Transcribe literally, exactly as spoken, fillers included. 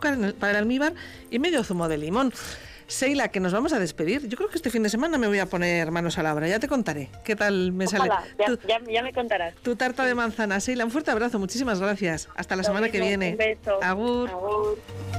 azúcar en el, para el almíbar y medio zumo de limón. Sheila, que nos vamos a despedir. Yo creo que este fin de semana me voy a poner manos a la obra. Ya te contaré qué tal me Ojalá, sale. ya, tu, ya, ya me contarás. Tu tarta de manzana. Sheila, un fuerte abrazo. Muchísimas gracias. Hasta la Lo semana mismo, que viene. un beso. Agur. Agur.